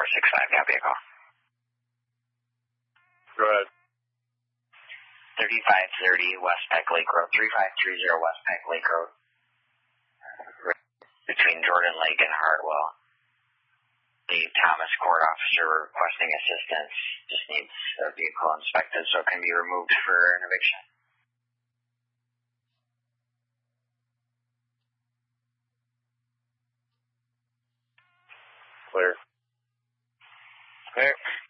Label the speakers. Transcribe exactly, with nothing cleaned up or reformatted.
Speaker 1: four six five, copy a call.
Speaker 2: Go ahead.
Speaker 1: thirty-five thirty West Peck Lake Road, thirty-five thirty West Peck Lake Road, between Jordan Lake and Hardwell. The Thomas Court officer requesting assistance just needs a vehicle inspected so it can be removed for an eviction.
Speaker 2: Clear.
Speaker 1: Clear.